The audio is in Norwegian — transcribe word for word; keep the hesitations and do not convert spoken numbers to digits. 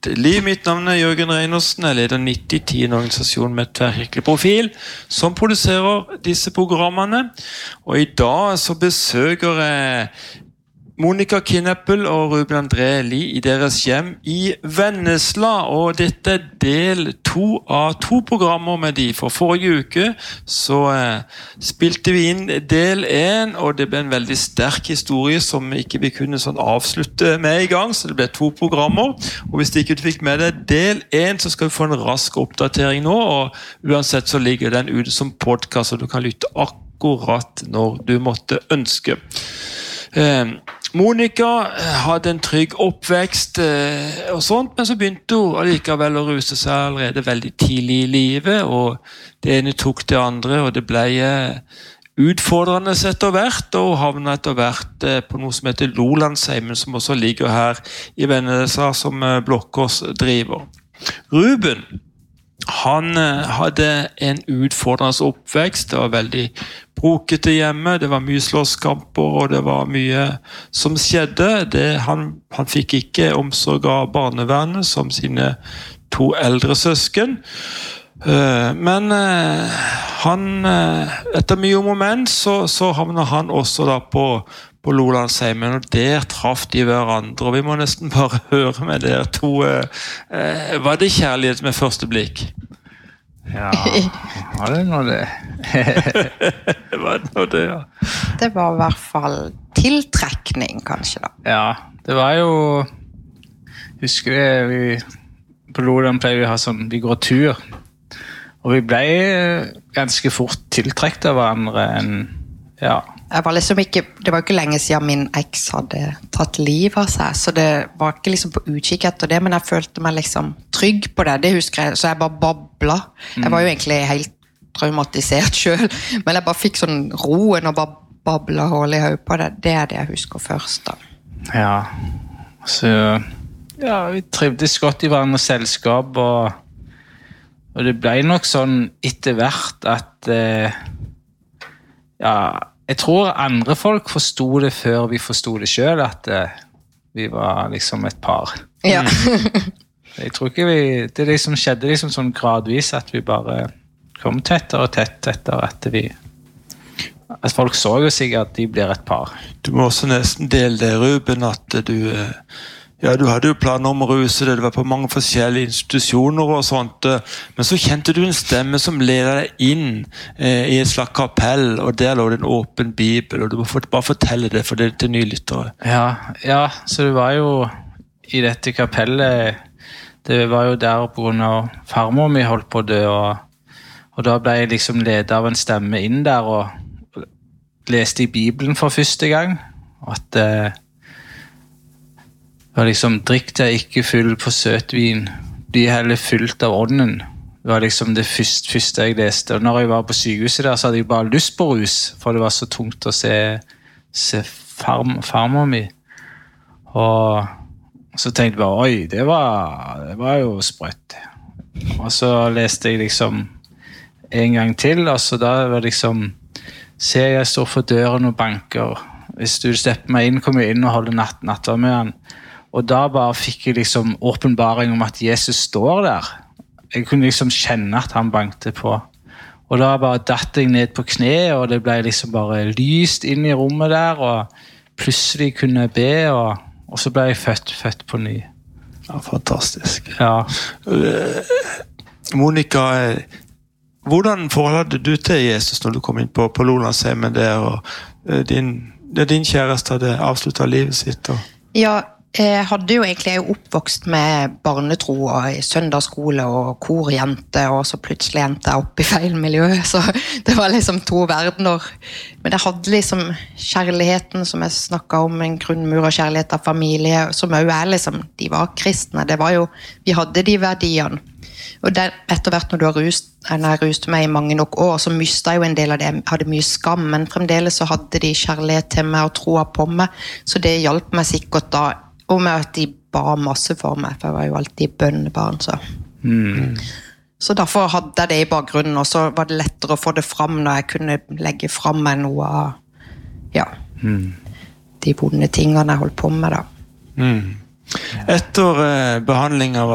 mitt liv. Mitt navn er Jørgen Reinersen, jeg leder nitti ti, en organisasjon med tverrkirkelig profil, som produserer disse programmene. Og i dag så besøker jeg Monica Kineppel og Ruben André Lie i deres hjem i Vennesla, og dette er del to av to programmer med de. For forrige uke så eh, spilte vi inn del en, og det ble en veldig sterk historie som ikke vi kunne sånn avslutte med i gang, så det ble to programmer. Og hvis du ikke fikk med deg del en, så skal vi få en rask oppdatering nå, og uansett så ligger den ute som podcast, og du kan lytte akkurat når du måtte ønske. Eh, Monica hadde en trygg oppvekst eh, og sånt, men så begynte hun allikevel å ruse seg allerede veldig tidlig i livet, og det ene tok det andre, og det ble eh, utfordrende etter hvert, og havnet etter hvert eh, på noe som heter Lolandsheimen, som også ligger her i Vennesla, som eh, Blokkås driver. Ruben, han eh, hadde en utfordrende oppvekst, det var veldig brokete hjemme, det var mye slåsskamper, og det var mye som skjedde. Det, han, han fikk ikke omsorg av barnevernet som sine to eldre søsken. Uh, men uh, han, uh, etter mye om og men, så, så havnet han også da på, på Lolandsheimen, og der traff de hverandre, og vi må nesten bare høre med dere to. Uh, uh, var det kjærlighet med første blikk? Ja, var det noe det? Var det noe det, ja. Det var i hvert fall tiltrekning, kanskje da. Ja, det var jo, husker jeg, vi, på Loland pleier vi å ha sånn, vi går tur, og vi ble ganske fort tiltrekt av hverandre enn, ja. Jeg var liksom ikke, det var ikke lenge siden min eks hadde tatt liv av seg, så det var ikke liksom på utkikk etter det, men jeg følte meg liksom trygg på det, det husker jeg, så jeg bare babla. Jeg var jo egentlig helt traumatisert selv, men jeg bare fikk sånn roen og bare babla hål i høy på det. Det er det jeg husker først da. Ja, så ja, vi trivdes godt i hverandres selskap, og, og det ble nok sånn etter hvert at eh, ja, jeg tror andre folk forstod det før vi forstod det selv, at uh, vi var liksom et par. Ja. Jeg tror ikke vi, det liksom skjedde liksom sånn gradvis at vi bare kom tettere og tett etter at vi, at folk så jo sikkert at de blir et par. Du må også nesten dele det, Ruben, at du, ja, du hadde jo planer om å ruse det, det var på mange forskjellige institusjoner og sånt, men så kjente du en stemme som leder deg inn eh, i et slags kapell, og der lå det en åpen bibel, og du må bare fortelle det for det til nylyttere. Ja, ja, så det var jo i dette kapellet, det var jo der på grunn av farmor mi holdt på å dø, og, og da ble jeg liksom ledet av en stemme inn der, og leste i Bibelen for første gang, og at eh, det var liksom, drikk deg ikke full på søtvin, bli heller fylt av ånden. Det var liksom det første, første jeg leste. Og når jeg var på sykehuset der, så hadde jeg bare lyst på rus, for det var så tungt å se, se farm, farmor mi. Og så tenkte jeg bare, oi, det var, det var jo sprøtt. Og så leste jeg liksom en gang til, og så da var det liksom, se jeg står for døren og banker. Hvis du stepper meg inn, kommer jeg inn og holder natt, natta med han. Og da bare fikk jeg liksom åpenbaring om at Jesus står der. Jeg kunne liksom kjenne at han bankte på. Og da bare datt jeg ned på kne, og det ble liksom bare lyst inn i rommet der, og plutselig kunne jeg be, og, og så ble jeg født, født på ny. Ja, fantastisk. Ja. Monica, hvordan forholdet du til Jesus når du kom inn på, på Lolandsheimen der, og din, din kjæreste hadde avsluttet livet sitt? Og... Ja, jeg hadde jo egentlig jeg oppvokst med barnetro og i søndagsskole og korjente, og så plutselig endte jeg opp i feil miljø, så det var liksom to verdener. Men jeg hadde liksom kjærligheten som jeg snakket om, en grunnmur av kjærlighet av familie, som jo er liksom, de var kristne, det var jo, vi hadde de verdiene. Og der, etter hvert når du har rust, når jeg ruste meg i mange nok år, så mistet jeg jo en del av det, jeg hadde mye skam, men fremdeles så hadde de kjærlighet til meg og troa på meg, så det hjalp meg sikkert da, og med at de ba masse for meg, for jeg var jo alltid bønnebarn, så. Mm. Så derfor hadde jeg det i bakgrunnen, og så var det lettere å få det fram når jeg kunne legge fram meg noe av, ja, mm. de vonde tingene jeg holdt på med da. Mm. Etter eh, behandling av